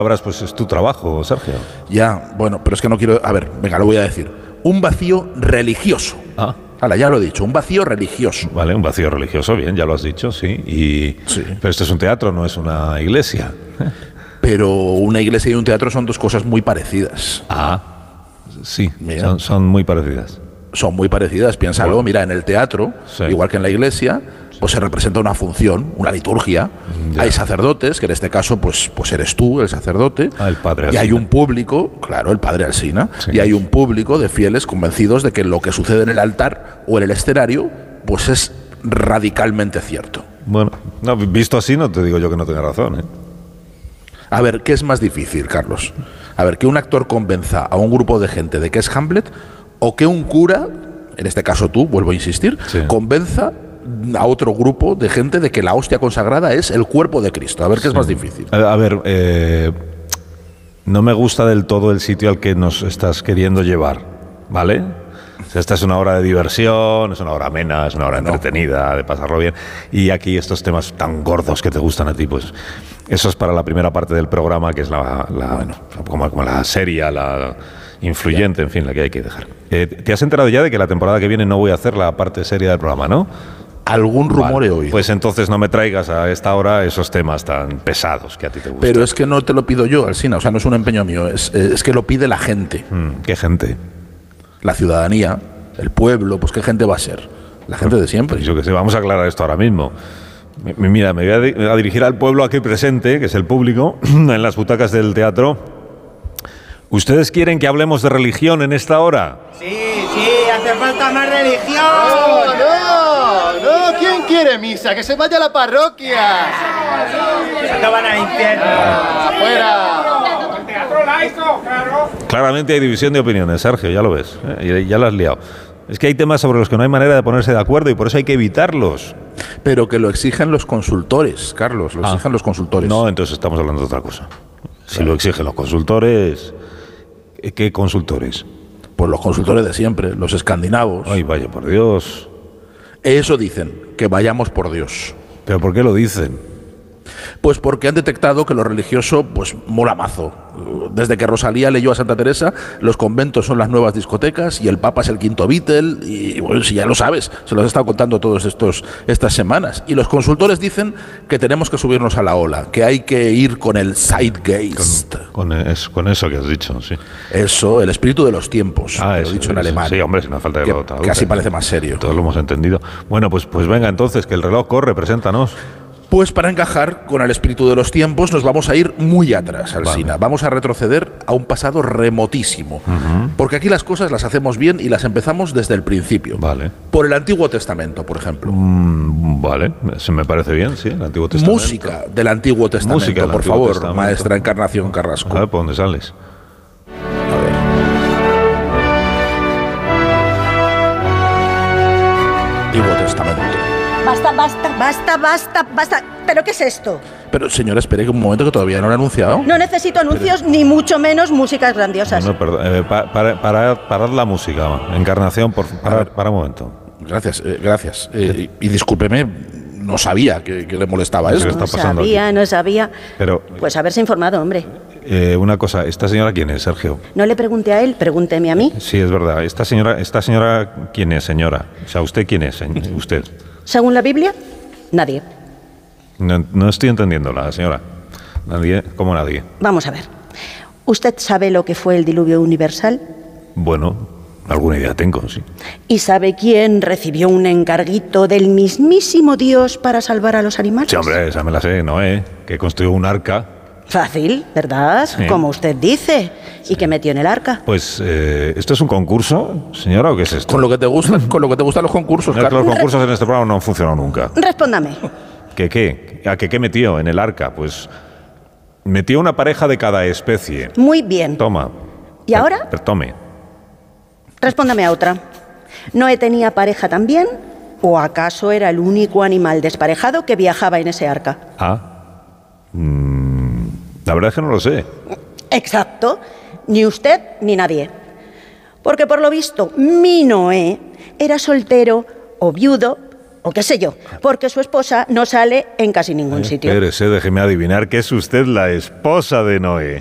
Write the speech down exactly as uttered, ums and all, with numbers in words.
Palabras, pues es tu trabajo, Sergio. Ya, bueno, pero es que no quiero... A ver, venga, lo voy a decir. Un vacío religioso. Ah. Hala, ya lo he dicho, un vacío religioso. Vale, un vacío religioso, bien, ya lo has dicho, sí. Y... Sí. Pero esto es un teatro, no es una iglesia. Pero una iglesia y un teatro son dos cosas muy parecidas. Ah, sí, Mira. son, son muy parecidas. Son muy parecidas, piénsalo. Bueno. Mira, en el teatro, Sí. igual que en la iglesia, pues se representa una función, una liturgia. Ya. Hay sacerdotes, que en este caso pues, pues eres tú, el sacerdote. Ah, el padre Y hay Alsina. un público, claro, el padre Alsina, Sí. y hay un público de fieles convencidos de que lo que sucede en el altar o en el escenario, pues es radicalmente cierto. Bueno, no, visto así no te digo yo que no tenga razón, ¿eh? A ver, ¿qué es más difícil, Carlos? A ver, que un actor convenza a un grupo de gente de que es Hamlet o que un cura, en este caso tú, vuelvo a insistir, Sí. convenza a otro grupo de gente de que la hostia consagrada es el cuerpo de Cristo. A ver, ¿qué es más difícil? A, a ver, eh, no me gusta del todo el sitio al que nos estás queriendo llevar, ¿vale? O sea, esta es una hora de diversión, es una hora amena, es una hora entretenida, de pasarlo bien. Y aquí estos temas tan gordos que te gustan a ti, pues eso es para la primera parte del programa, que es la, la bueno, como, como la seria, la influyente, en fin, la que hay que dejar. Eh, ¿Te has enterado ya de que la temporada que viene no voy a hacer la parte seria del programa, no? Algún rumor Vale, he oído. Pues entonces no me traigas a esta hora esos temas tan pesados que a ti te gustan. Pero es que no te lo pido yo, Alsina, o sea, no es un empeño mío, es, es que lo pide la gente, Mm, ¿Qué gente? la ciudadanía, el pueblo, pues ¿qué gente va a ser? La gente de siempre. Pues yo que sé, vamos a aclarar esto ahora mismo. Mi- Mira, me voy a, di- a dirigir al pueblo aquí presente, que es el público, en las butacas del teatro. ¿Ustedes quieren que hablemos de religión en esta hora? Sí, sí, hace falta más religión. ¡No, no! ¡No! ¿Quién quiere misa? ¡Que se vaya a la parroquia! No van al infierno. ¡Afuera! Claramente hay división de opiniones, Sergio, ya lo ves, ¿eh? Ya lo has liado. Es que hay temas sobre los que no hay manera de ponerse de acuerdo y por eso hay que evitarlos. Pero que lo exigen los consultores, Carlos, lo Ah. exigen los consultores. No, entonces estamos hablando de otra cosa. Si lo exigen los consultores, ¿qué consultores? Pues los consultores de siempre, los escandinavos. Ay, vaya, por Dios. Eso dicen, que vayamos por Dios. ¿Pero por qué lo dicen? Pues porque han detectado que lo religioso, pues, mola mazo. Desde que Rosalía leyó a Santa Teresa, los conventos son las nuevas discotecas y el Papa es el quinto Beatle, y bueno, si ya lo sabes, se los he estado contando todos estos estas semanas. Y los consultores dicen que tenemos que subirnos a la ola, que hay que ir con el Zeitgeist. Con, es- con eso que has dicho, sí. Eso, el espíritu de los tiempos, Ah, lo eso, he dicho en eso. alemán. Sí, hombre, sin falta de que, lo que así parece más serio. Todos lo hemos entendido. Bueno, pues, pues venga entonces, que el reloj corre, preséntanos. Pues para encajar con el espíritu de los tiempos nos vamos a ir muy atrás, Alsina. Vamos a retroceder a un pasado remotísimo. Porque aquí las cosas las hacemos bien y las empezamos desde el principio. Vale. Por el Antiguo Testamento, por ejemplo. Mm, vale, eso me parece bien, sí, el Antiguo Testamento. Música del Antiguo Testamento, Música del por Antiguo favor, Testamento. maestra Encarnación Carrasco. A ver, ¿por dónde sales? A ver. Antiguo Testamento. Basta, basta, basta, basta, basta. ¿Pero qué es esto? Pero señora, espere un momento que todavía no lo he anunciado. No necesito anuncios, ni mucho menos músicas grandiosas. No, perdón, eh, pa- para, para- parad la música, Encarnación, por para, para un momento. Gracias, eh, gracias. Eh, y, y discúlpeme, no sabía que, que le molestaba Sí, esto. que está No pasando sabía, no sabía. Pero, Pues haberse informado, hombre. eh, una cosa, ¿esta señora quién es, Sergio? No le pregunté a él, pregúnteme a mí. Sí, es verdad. ¿Esta señora, esta señora quién es, señora? O sea, ¿usted quién es, señ- usted? Según la Biblia, nadie. No, no estoy entendiéndola, señora. Nadie, ¿cómo nadie? Vamos a ver. ¿Usted sabe lo que fue el diluvio universal? Bueno, alguna idea tengo, sí. ¿Y sabe quién recibió un encarguito del mismísimo Dios para salvar a los animales? Sí, hombre, esa me la sé, Noé, que construyó un arca. Fácil, ¿verdad? Sí. Como usted dice. ¿Y qué metió en el arca? Pues, eh, ¿esto es un concurso, señora, o qué es esto? Con lo que te gustan, con lo que te gustan los concursos, No, es que los Carlos. concursos en este programa no han funcionado nunca. Respóndame. ¿Qué qué? ¿A qué qué metió en el arca? Pues metió una pareja de cada especie. Muy bien. Toma. ¿Y ahora? Pero tome. Respóndame a otra. ¿Noé tenía pareja también? ¿O acaso era el único animal desparejado que viajaba en ese arca? Ah. Mm, la verdad es que no lo sé. Exacto. Ni usted ni nadie. Porque por lo visto, mi Noé era soltero o viudo O qué sé yo, porque su esposa no sale en casi ningún Ay, sitio. espérese, déjeme adivinar que es usted la esposa de Noé.